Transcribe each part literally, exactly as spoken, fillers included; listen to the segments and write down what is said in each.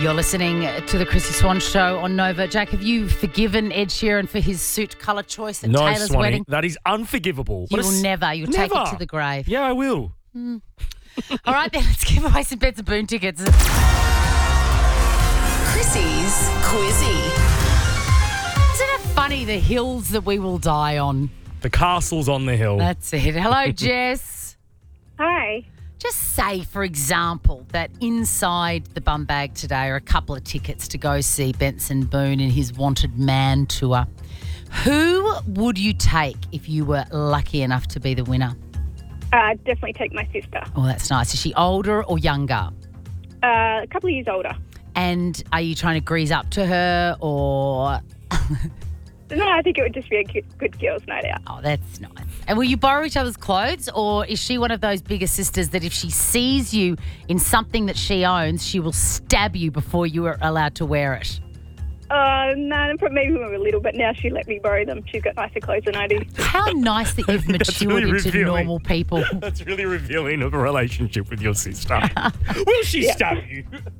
You're listening to the Chrissy Swan Show on Nova. Jack, have you forgiven Ed Sheeran for his suit colour choice at No, Taylor's Swanee, wedding? that is unforgivable. You What a will s- never. You'll never. take it to the grave. Yeah, I will. All right, then, let's give away some Beds and Boone tickets. Chrissy's Quizzy. Isn't it funny, the hills that we will die on? The castle's on the hill. That's it. Hello, Jess. Hi. Just say, for example, that inside the bum bag today are a couple of tickets to go see Benson Boone in his Wanted Man tour. Who would you take if you were lucky enough to be the winner? Uh, definitely take my sister. Oh, that's nice. Is she older or younger? Uh, a couple of years older. And are you trying to grease up to her or... No, I think it would just be a good, good girls' night out. Oh, that's nice. And will you borrow each other's clothes, or is she one of those bigger sisters that if she sees you in something that she owns, she will stab you before you are allowed to wear it? Uh, no, maybe when we were little, but now she let me borrow them. She's got nicer clothes than I do. How nice that you've That's matured really into revealing. normal people. That's really revealing of a relationship with your sister. Will she stab you?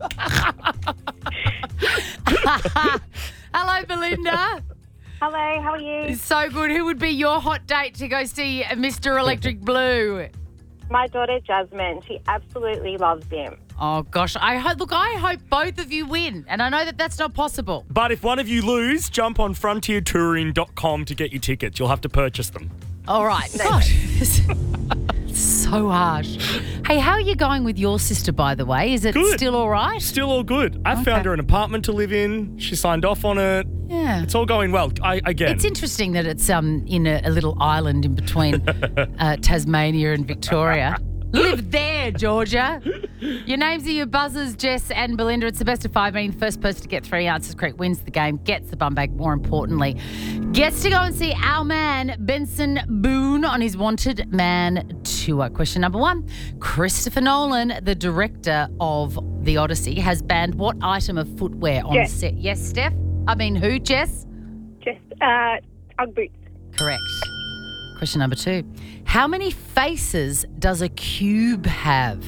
Hello, Belinda. Hello, how are you? So good. Who would be your hot date to go see Mister Electric Blue? My daughter Jasmine, she absolutely loves him. Oh, gosh. I hope, look, I hope both of you win. And I know that that's not possible. But if one of you lose, jump on frontier touring dot com to get your tickets. You'll have to purchase them. All right. Gosh, this is so harsh. Hey, how are you going with your sister, by the way? Is it Good. still all right? Still all good. I Okay. found her an apartment to live in. She signed off on it. Yeah. It's all going well. I again. It's interesting that it's um in a, a little island in between uh, Tasmania and Victoria. Live there, Georgia. Your names are your buzzers, Jess and Belinda. It's the best of five, meaning the first person to get three answers correct wins the game, gets the bum bag, more importantly, gets to go and see our man, Benson Boone, on his Wanted Man tour. Question number one. Christopher Nolan, the director of The Odyssey, has banned what item of footwear on Jess. set? Yes, Steph? I mean, who, Jess? Just, uh, Ugg boots. Correct. Question number two. How many faces does a cube have?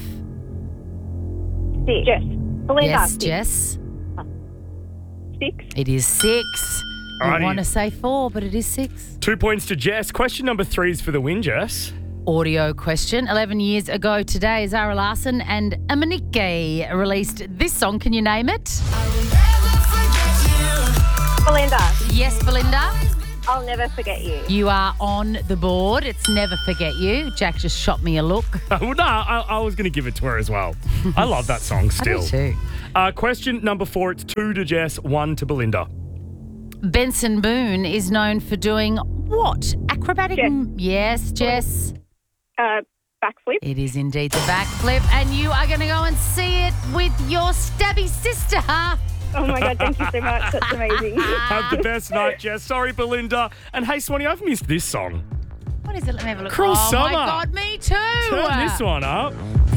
Six. Jess. Belinda, Yes, six. Jess. Six. It is six. Alrighty. I want to say four, but it is six. Two points to Jess. Question number three is for the win, Jess. Audio question. eleven years ago today, Zara Larsson and Amanike released this song. Can you name it? Belinda, Yes, Belinda. I'll never forget you. You are on the board. It's Never Forget You. Jack just shot me a look. well, no, I, I was going to give it to her as well. I love that song still. I do too. Uh, question number four. It's two to Jess, one to Belinda. Benson Boone is known for doing what? Acrobatic? Jess. m- Yes, Jess. Uh, backflip. It is indeed the backflip, and you are going to go and see it with your stabby sister. Oh, my God, thank you so much. That's amazing. Have the best night, Jess. Sorry, Belinda. And hey, Swanee, I've missed this song. What is it? Let me have a look. Cruel oh, Summer. my God, me too. Turn this one up.